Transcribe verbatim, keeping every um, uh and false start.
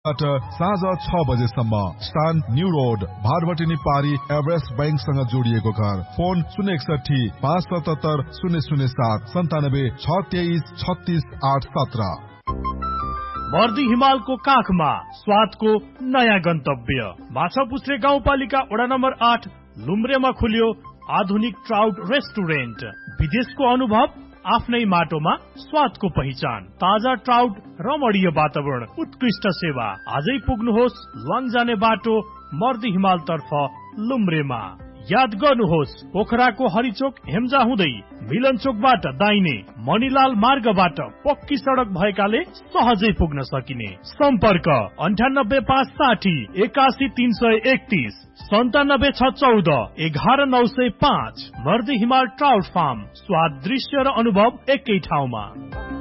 साँझ छ बजेसम्म। स्थान न्यू रोड, भारवटिनी पारी, एभरेस्ट बैंकसँग जोडिएको घर। फोन शून्य एकसठी पाँच सतहत्तर शून्य शून्य सात सन्तानब्बे छ तेइस छत्तिस आठ सत्र। मर्दी हिमालको काखमा स्वादको नयाँ गन्तव्य माछापुच्छ्रे गाउँपालिका वडा नम्बर आठ लुम्ब्रेमा खुल्यो आधुनिक ट्राउट रेस्टुरेन्ट। विदेशको अनुभव आफ्नै माटोमा स्वादको पहिचान। ताजा ट्राउट, रमणीय वातावरण, उत्कृष्ट सेवा। आजै पुग्नुहोस् लङ जाने बाटो मर्दी हिमाल तर्फ लुम्ब्रेमा। याद गर्नुहोस् पोखराको हरिचोक हेम्जा हुँदै मिलन चोकबाट दाहिने मणिलाल मार्गबाट पक्की सडक भएकाले सहजै पुग्न सकिने। सम्पर्क अन्ठानब्बे पाँच साठी एकासी तीन सय एकतिस सन्तानब्बे छ चौध एघार नौ सय पाँच। मर्दी हिमाल ट्राउट फार्म, स्वाद, दृश्य र अनुभव एकै ठाउँमा।